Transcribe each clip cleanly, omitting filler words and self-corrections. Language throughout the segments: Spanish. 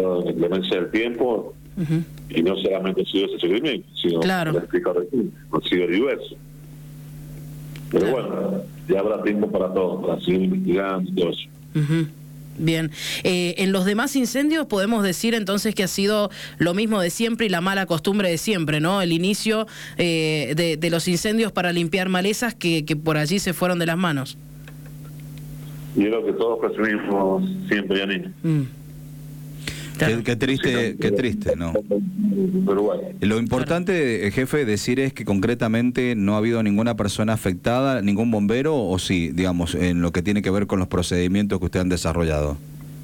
dado la inclemencia del tiempo, y no solamente ha sido ese seguimiento, sino, claro, lo he explicado recién, ha sido diverso. Pero bueno, ya habrá tiempo para todo, para seguir investigando y todo eso. Bien. En los demás incendios podemos decir entonces que ha sido lo mismo de siempre y la mala costumbre de siempre, ¿no? El inicio de los incendios para limpiar malezas que por allí se fueron de las manos. Y es lo que todos presumimos siempre, Yanina. Claro. Qué triste, ¿no? Pero bueno. Lo importante, jefe, decir es que concretamente no ha habido ninguna persona afectada, ningún bombero, o sí, digamos, en lo que tiene que ver con los procedimientos que ustedes han desarrollado.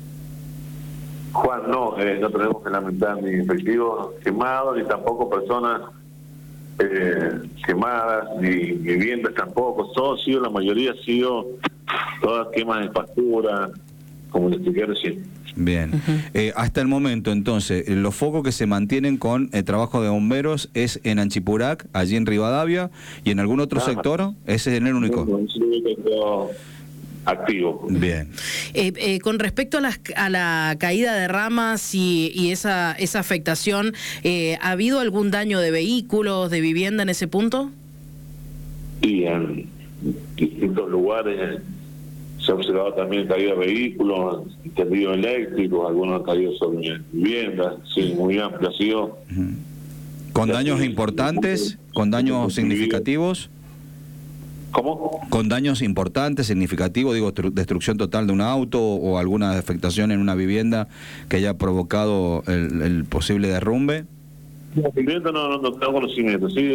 Juan, no tenemos que lamentar ni efectivos quemados, ni tampoco personas quemadas, ni viviendas tampoco. Todo ha sido, la mayoría ha sido todas quemas de factura, como les expliqué recién. Bien. Hasta el momento, entonces, los focos que se mantienen con el trabajo de bomberos es en Anchipurac, allí en Rivadavia, y en algún otro sector, ese es el único. Activo. Bien. Con respecto a la caída de ramas y esa afectación, ¿ha habido algún daño de vehículos, de vivienda en ese punto? Y en distintos lugares se ha observado también caída de vehículos, tendidos eléctricos, algunos han caído sobre viviendas, sí, muy amplio ha sido. ¿Con daños importantes? ¿Con daños significativos? ¿Cómo? ¿Con daños importantes, significativos, digo, destrucción total de un auto o alguna afectación en una vivienda que haya provocado el posible derrumbe? No tengo conocimiento, sí,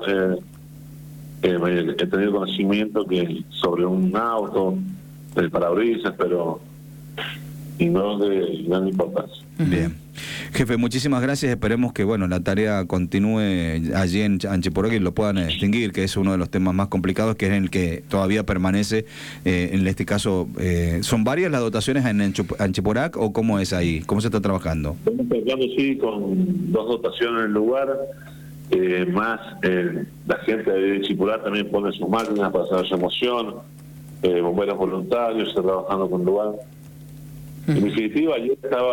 he tenido conocimiento que sobre un auto, el parabrisas, pero y no de gran importancia. Bien. Jefe, muchísimas gracias. Esperemos que la tarea continúe allí en Anchipurac y lo puedan extinguir, que es uno de los temas más complicados, que es en el que todavía permanece. En este caso, ¿son varias las dotaciones en Anchipurac o cómo es ahí? ¿Cómo se está trabajando? Estamos trabajando, sí, con 2 dotaciones en el lugar, más la gente de Anchipurac también pone sus máquinas para hacer remoción, bomberos voluntarios, está trabajando con el lugar. En definitiva, ayer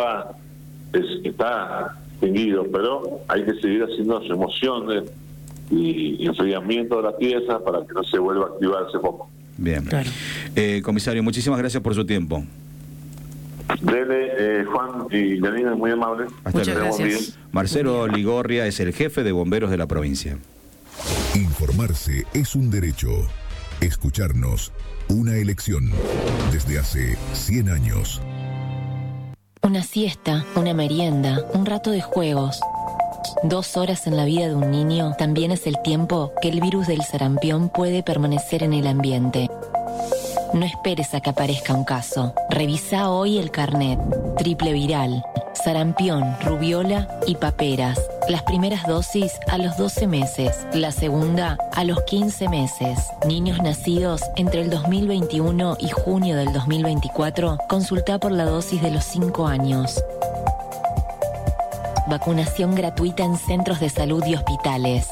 está extinguido, pero hay que seguir haciendo remociones y enfriamiento de la pieza para que no se vuelva a activar ese foco. Bien. Claro. Comisario, muchísimas gracias por su tiempo. Dele, Juan y Janina, muy amables. Muchas gracias. Marcelo Ligorria es el jefe de bomberos de la provincia. Informarse es un derecho. Escucharnos, una elección. Desde hace 100 años. Una siesta, una merienda, un rato de juegos. 2 horas en la vida de un niño también es el tiempo que el virus del sarampión puede permanecer en el ambiente. No esperes a que aparezca un caso. Revisa hoy el carnet. Triple viral, sarampión, rubiola y paperas. Las primeras dosis a los 12 meses, la segunda a los 15 meses. Niños nacidos entre el 2021 y junio del 2024, consulta por la dosis de los 5 años. Vacunación gratuita en centros de salud y hospitales.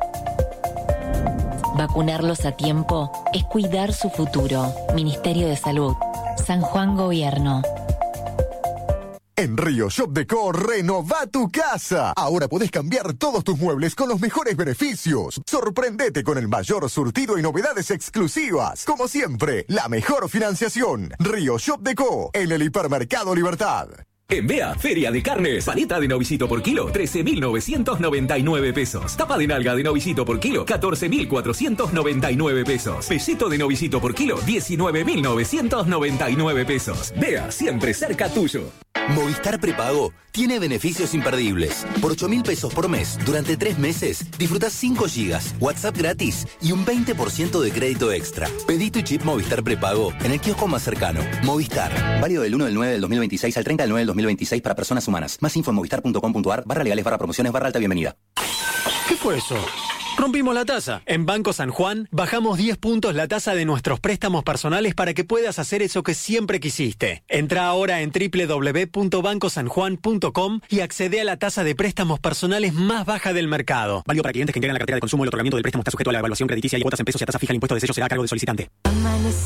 Vacunarlos a tiempo es cuidar su futuro. Ministerio de Salud. San Juan Gobierno. En Río Shop Deco, renová tu casa. Ahora podés cambiar todos tus muebles con los mejores beneficios. Sorprendete con el mayor surtido y novedades exclusivas. Como siempre, la mejor financiación. Río Shop Deco, en el Hipermercado Libertad. En Bea, Feria de Carnes, paleta de novicito por kilo, 13.999 pesos. Tapa de nalga de novicito por kilo, 14.499 pesos. Pesito de novicito por kilo, 19.999 pesos. Bea, siempre cerca tuyo. Movistar Prepago tiene beneficios imperdibles. Por 8.000 pesos por mes, durante 3 meses, disfrutás 5 gigas, WhatsApp gratis y un 20% de crédito extra. Pedí tu chip Movistar Prepago en el kiosco más cercano. Movistar. Válido del 1 del 9 del 2026 al 30 del 9 del 2026 para personas humanas. Más info en movistar.com.ar/legales/promociones/alta bienvenida. ¿Qué fue eso? Rompimos la tasa. En Banco San Juan bajamos 10 puntos la tasa de nuestros préstamos personales para que puedas hacer eso que siempre quisiste. Entra ahora en www.bancosanjuan.com y accede a la tasa de préstamos personales más baja del mercado. Válido para clientes que integran la cartera de consumo. El otorgamiento del préstamo está sujeto a la evaluación crediticia y cuotas en pesos y a tasa fija. El impuesto de sello será a cargo del solicitante.